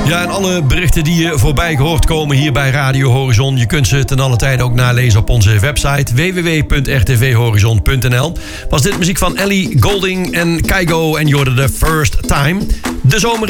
Ja, en alle berichten die je voorbij gehoord komen hier bij Radio Horizon, je kunt ze ten alle tijde ook nalezen op onze website www.rtvhorizon.nl. Was dit muziek van Ellie Goulding en Kygo en je hoorde The First Time. De zomer